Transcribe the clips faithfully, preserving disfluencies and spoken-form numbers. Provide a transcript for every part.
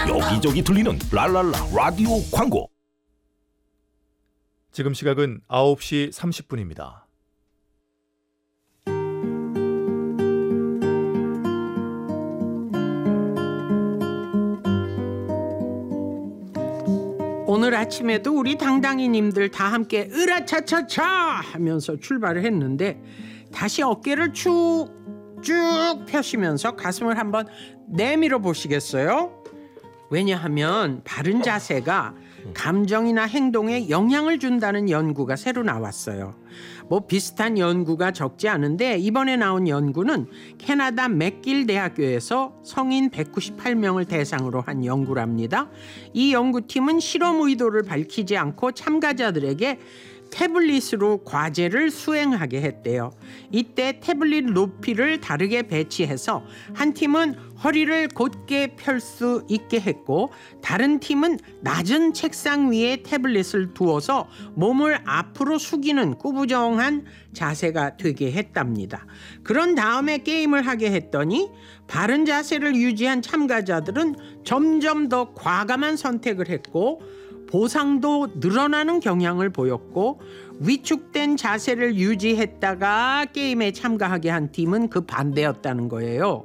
여기저기 들리는 랄랄라 라디오 광고. 지금 시각은 아홉 시 삼십 분입니다. 오늘 아침에도 우리 당당이님들 다 함께 으라차차차 하면서 출발을 했는데 다시 어깨를 쭉쭉 펴시면서 가슴을 한번 내밀어 보시겠어요? 왜냐하면 바른 자세가 감정이나 행동에 영향을 준다는 연구가 새로 나왔어요. 뭐 비슷한 연구가 적지 않은데 이번에 나온 연구는 캐나다 맥길 대학교에서 성인 백구십팔 명을 대상으로 한 연구랍니다. 이 연구팀은 실험 의도를 밝히지 않고 참가자들에게 태블릿으로 과제를 수행하게 했대요. 이때 태블릿 높이를 다르게 배치해서 한 팀은 허리를 곧게 펼 수 있게 했고 다른 팀은 낮은 책상 위에 태블릿을 두어서 몸을 앞으로 숙이는 꾸부정한 자세가 되게 했답니다. 그런 다음에 게임을 하게 했더니 바른 자세를 유지한 참가자들은 점점 더 과감한 선택을 했고 보상도 늘어나는 경향을 보였고 위축된 자세를 유지했다가 게임에 참가하게 한 팀은 그 반대였다는 거예요.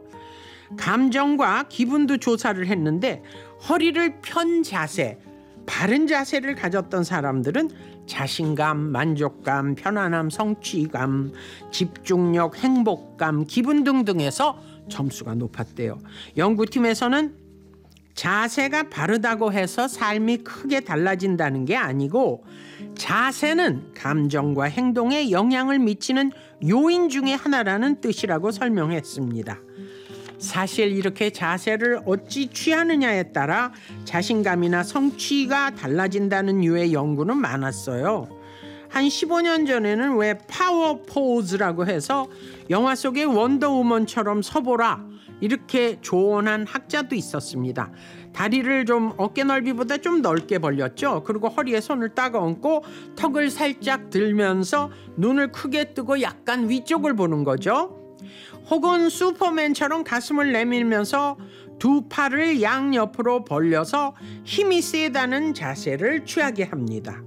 감정과 기분도 조사를 했는데 허리를 편 자세, 바른 자세를 가졌던 사람들은 자신감, 만족감, 편안함, 성취감, 집중력, 행복감, 기분 등등에서 점수가 높았대요. 연구팀에서는 자세가 바르다고 해서 삶이 크게 달라진다는 게 아니고 자세는 감정과 행동에 영향을 미치는 요인 중에 하나라는 뜻이라고 설명했습니다. 사실 이렇게 자세를 어찌 취하느냐에 따라 자신감이나 성취가 달라진다는 류의 연구는 많았어요. 한 십오 년 전에는 왜 파워 포즈라고 해서 영화 속의 원더우먼처럼 서보라 이렇게 조언한 학자도 있었습니다. 다리를 좀 어깨 넓이보다 좀 넓게 벌렸죠. 그리고 허리에 손을 딱 얹고 턱을 살짝 들면서 눈을 크게 뜨고 약간 위쪽을 보는 거죠. 혹은 슈퍼맨처럼 가슴을 내밀면서 두 팔을 양옆으로 벌려서 힘이 세다는 자세를 취하게 합니다.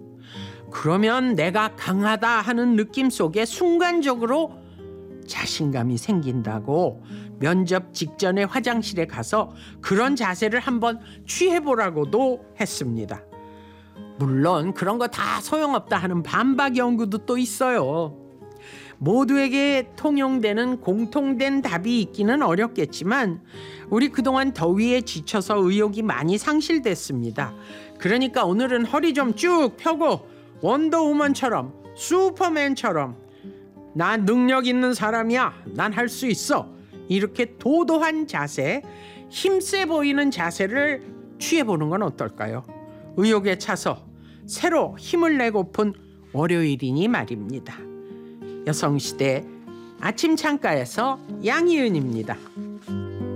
그러면 내가 강하다 하는 느낌 속에 순간적으로 자신감이 생긴다고 면접 직전에 화장실에 가서 그런 자세를 한번 취해보라고도 했습니다. 물론 그런 거 다 소용없다 하는 반박 연구도 또 있어요. 모두에게 통용되는 공통된 답이 있기는 어렵겠지만 우리 그동안 더위에 지쳐서 의욕이 많이 상실됐습니다. 그러니까 오늘은 허리 좀 쭉 펴고 원더우먼처럼 슈퍼맨처럼 난 능력 있는 사람이야. 난 할 수 있어. 이렇게 도도한 자세, 힘세 보이는 자세를 취해보는 건 어떨까요? 의욕에 차서 새로 힘을 내고픈 월요일이니 말입니다. 여성시대 아침 창가에서 양희은입니다.